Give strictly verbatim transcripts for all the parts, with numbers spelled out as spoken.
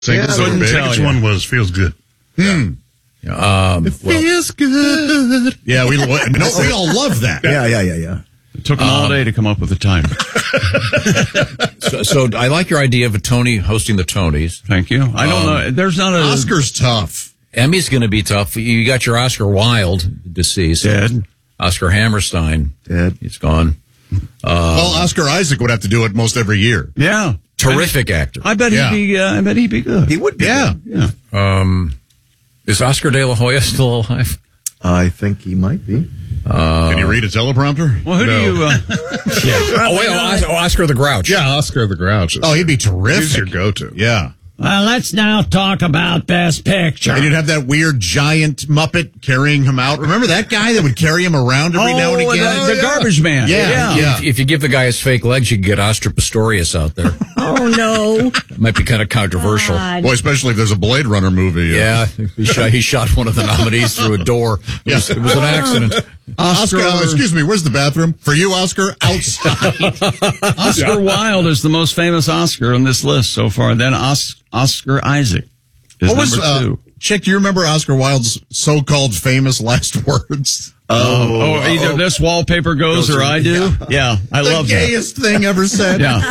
Yeah, so big. Which one was Feels Good? Hmm. Um, it feels well, good. Yeah, we, no, we all love that. Yeah, yeah, yeah, yeah. It took them um, all day to come up with the time. so, so I like your idea of a Tony hosting the Tonys. Thank you. I don't um, know. There's not a... Oscar's tough. Emmy's going to be tough. You got your Oscar Wilde, deceased. Dead. Oscar Hammerstein. Dead. He's gone. Uh, well, Oscar Isaac would have to do it most every year. Yeah. Terrific I, actor. I bet yeah. he'd be, uh, I bet he'd be good. He would be. Yeah. Good. Yeah. Um, is Oscar De La Hoya still alive? I think he might be. Uh, Can you read a teleprompter? Well, who no. do you... Uh, yeah. Oh, wait, oh, Oscar the Grouch. Yeah, Oscar the Grouch. Oh, he'd be terrific. He's your go-to. Yeah. Well, let's now talk about Best Picture. And you'd have that weird giant Muppet carrying him out. Remember that guy that would carry him around every oh, now and again? The, the yeah. garbage man. Yeah, yeah. yeah. If, if you give the guy his fake legs, you can get Oscar Pistorius out there. Oh, no. That might be kind of controversial. God. Boy, especially if there's a Blade Runner movie. Yeah, he shot, he shot one of the nominees through a door. It, yeah. was, it was an accident. Oscar, Oscar, excuse me, where's the bathroom? For you, Oscar, outside. Oscar Wilde is the most famous Oscar on this list so far. Then Os- Oscar Isaac is what was, number two. Uh, Chick, do you remember Oscar Wilde's so-called famous last words? Oh, oh, oh either oh, this wallpaper goes, goes or I do. Yeah, yeah I the love that. The gayest thing ever said. Yeah,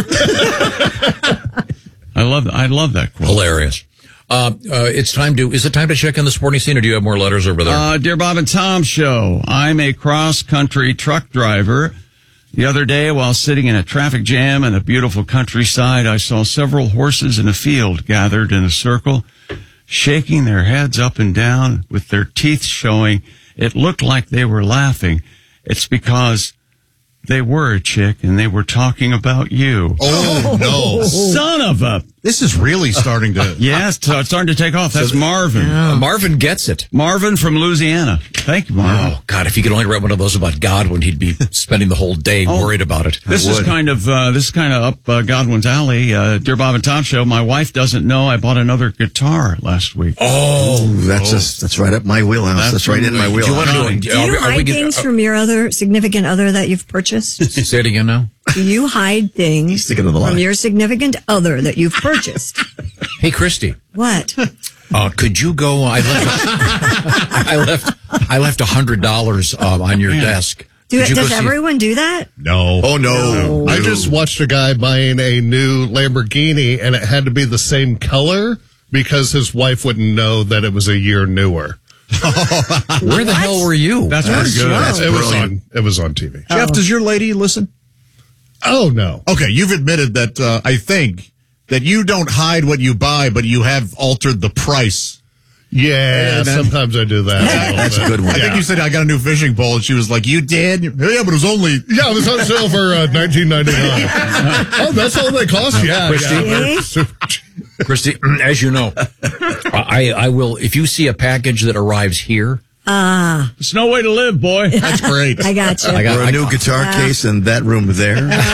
I love I love that quote. Hilarious. Uh, uh, it's time to, is it time to check in the sporting scene, or do you have more letters over there? Uh, Dear Bob and Tom Show, I'm a cross-country truck driver. The other day, while sitting in a traffic jam in a beautiful countryside, I saw several horses in a field gathered in a circle, shaking their heads up and down with their teeth showing. It looked like they were laughing. It's because they were a chick and they were talking about you. Oh, no. Son of a... This is really starting to... Yeah, it's starting to take off. That's Marvin. Yeah. Marvin gets it. Marvin from Louisiana. Thank you, Marvin. Oh, God, if he could only write one of those about Godwin, he'd be spending the whole day oh, worried about it. This is kind of uh, this is kind of up uh, Godwin's alley. Uh, Dear Bob and Tom Show, my wife doesn't know I bought another guitar last week. Oh, that's oh. A, that's right up my wheelhouse. That's, that's right in my wheelhouse. Do you, want to do, do you hide things uh, from your other significant other that you've purchased? Say it again now. Do you hide things from your significant other that you've purchased? Hey, Christy. What? Uh, could you go? I left. I left. I left a hundred dollars um, on your yeah. desk. Do, does everyone do that? No. Oh no. no. I just watched a guy buying a new Lamborghini, and it had to be the same color because his wife wouldn't know that it was a year newer. Where the hell were you? That's pretty good. That's it was on. It was on T V. Oh. Jeff, does your lady listen? Oh no. Okay, you've admitted that. Uh, I think that you don't hide what you buy, but you have altered the price. Yeah, yeah sometimes I do that. That's a good one. I think yeah. you said I got a new fishing pole, and she was like, "You did? Yeah, but it was only yeah, it was on sale for uh, nineteen ninety nine. Oh, that's all they cost. Yeah, Christy, yeah. Super cheap. Christy, as you know, I I will if you see a package that arrives here. Ah, uh, it's no way to live, boy. That's great. I got you. I got a new I, guitar uh, case in that room there.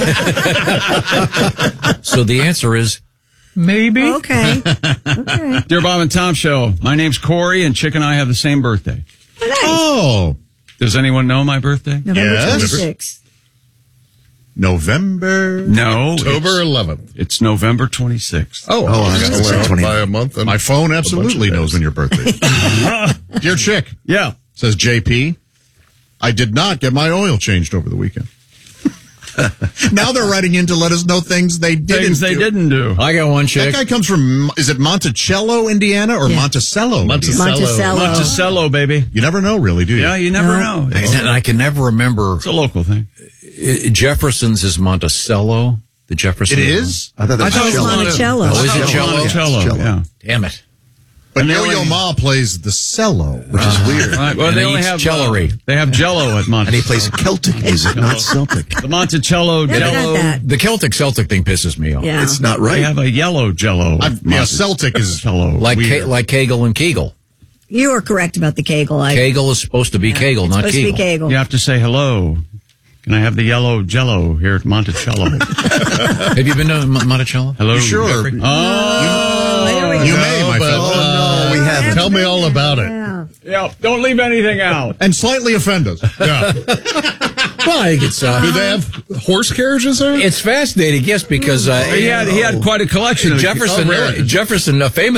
So the answer is maybe. Okay. Okay. Dear Bob and Tom Show, my name's Corey, and Chick and I have the same birthday. Oh, nice. Oh. Does anyone know my birthday? November yes. twenty-sixth. November. No. October eleventh. It's November twenty-sixth. Oh, oh I got well, twenty by a month. My phone absolutely knows when your birthday is. Dear Chick. Yeah. Says J P, I did not get my oil changed over the weekend. Now they're writing in to let us know things they didn't Things they do. didn't do. I got one, Chick. That guy comes from, is it Monticello, Indiana, or yeah. Monticello? Monticello. Monticello. Monticello, baby. You never know, really, do you? Yeah, you never no. know. And I can never remember. It's a local thing. Jefferson's is Monticello. The Jefferson. It is? I thought, that I thought it was Monticello. Oh, is it cello? Monticello, cello. yeah. Damn it. But Yo-Yo Ma plays the cello, which uh, is weird. Right, well, and they he only eats have celery. Uh, they have Jello at Monticello. And he plays Celtic music, not Celtic. The Monticello Never Jello. got that. The Celtic Celtic thing pisses me off. Yeah. It's not They right. have a yellow Jello. I'm, yeah, Celtic is Cello. Like weird. Ka- like Kegel and Kegel. You are correct about the Kegel. I, Kegel is supposed to be yeah, Kegel, it's not supposed Kegel. to be Kegel. You have to say hello. Can I have the yellow Jello here at Monticello? Have you been to M- Monticello? Hello. You sure? Jeffrey? Oh, you, you no, may, my but, friend. uh, we haven't. Tell me all about it. Yeah. yeah. Don't leave anything out. And slightly offend us. Yeah. Well, I think it's uh, Do they have horse carriages there? it's fascinating, yes, because uh, He had he had quite a collection of Jefferson, Oh, really? Jefferson, uh, famous.